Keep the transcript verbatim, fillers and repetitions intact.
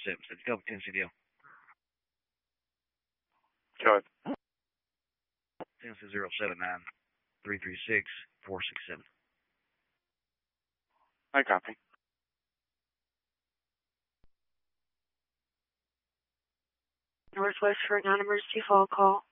seven. That's Delta ten C D L. Go ahead. Tennessee zero seven nine three three six four six seven. I copy. Northwest for a non-emergency phone call.